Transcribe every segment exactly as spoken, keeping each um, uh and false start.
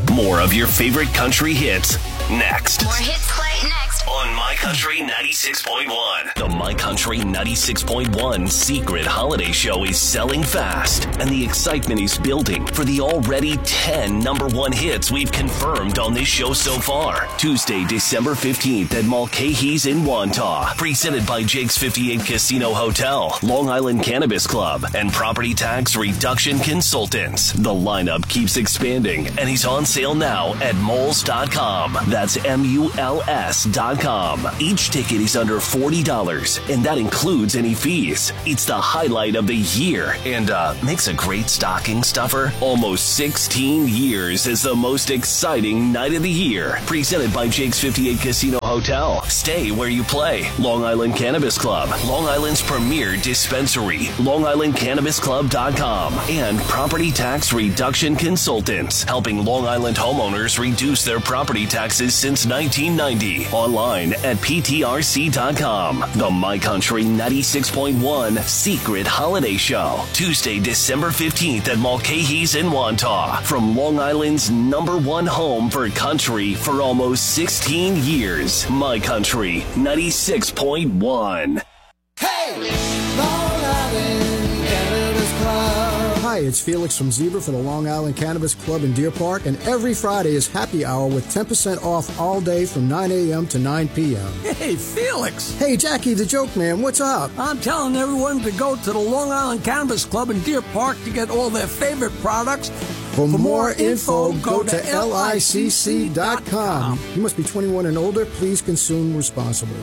More of your favorite country hits next. More hits play next on My Country ninety-six point one. The My Country ninety-six point one Secret Holiday Show is selling fast, and the excitement is building for the already ten number one hits we've confirmed on this show so far. Tuesday, December fifteenth at Mulcahy's in Wantagh. Presented by Jake's fifty-eight Casino Hotel, Long Island Cannabis Club, and Property Tax Reduction Consultants. The lineup keeps expanding, and he's on sale now at moles dot com. That's M U L S dot com. Each ticket is under forty dollars, and that includes any fees. It's the highlight of the year, and uh, makes a great stocking stuffer. Almost sixteen years as the most exciting night of the year. Presented by Jake's fifty-eight Casino Hotel. Stay where you play. Long Island Cannabis Club, Long Island's premier dispensary, long island cannabis club dot com, and Property Tax Reduction Consultants, helping Long Island homeowners reduce their property taxes since nineteen ninety. Online at P T R C dot com. The My Country ninety-six point one Secret Holiday Show. Tuesday, December fifteenth at Mulcahy's in Wantagh. From Long Island's number one home for country for almost sixteen years. My Country ninety-six point one. Hey! Long Island Cannabis Club. Hi, it's Felix from Zebra for the Long Island Cannabis Club in Deer Park, and every Friday is happy hour with ten percent off all day from nine a.m. to nine p.m. Hey, Felix! Hey, Jackie the Joke Man, what's up? I'm telling everyone to go to the Long Island Cannabis Club in Deer Park to get all their favorite products. For, For more info, go to L I C C dot com. You must be twenty-one and older. Please consume responsibly.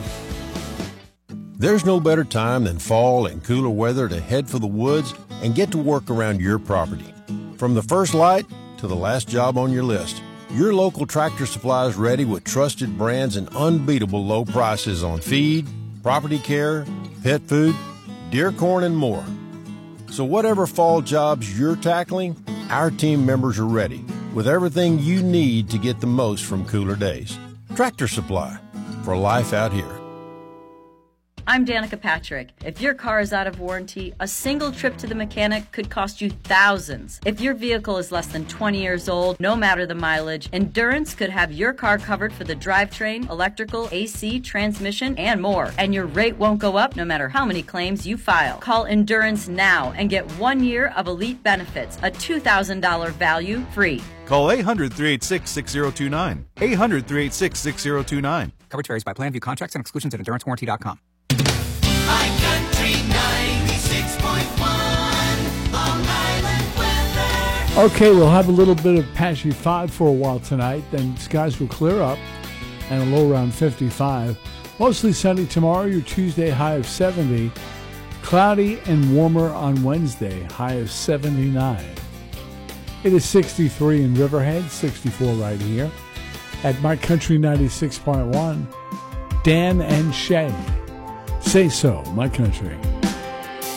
There's no better time than fall and cooler weather to head for the woods and get to work around your property. From the first light to the last job on your list, your local Tractor Supply is ready with trusted brands and unbeatable low prices on feed, property care, pet food, deer corn, and more. So whatever fall jobs you're tackling, our team members are ready with everything you need to get the most from cooler days. Tractor Supply, for life out here. I'm Danica Patrick. If your car is out of warranty, a single trip to the mechanic could cost you thousands. If your vehicle is less than twenty years old, no matter the mileage, Endurance could have your car covered for the drivetrain, electrical, A C, transmission, and more. And your rate won't go up no matter how many claims you file. Call Endurance now and get one year of elite benefits, a two thousand dollars value free. Call eight hundred, three eight six, six zero two nine. eight hundred, three eight six, six zero two nine. Coverage varies by plan. View contracts and exclusions at endurance warranty dot com. My Country ninety-six point one, Long Island weather. Okay, we'll have a little bit of patchy fog for a while tonight, then skies will clear up and a low around fifty-five. Mostly sunny tomorrow, your Tuesday high of seventy. Cloudy and warmer on Wednesday, high of seventy-nine. It is sixty-three in Riverhead, sixty-four right here. At My Country ninety-six point one, Dan and Shay. Say so, My Country.